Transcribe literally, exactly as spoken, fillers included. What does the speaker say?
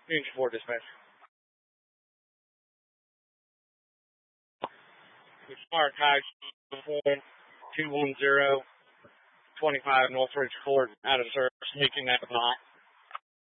Union four dispatch. Archives form two one zero twenty-five Northridge Court out of service, making that hot.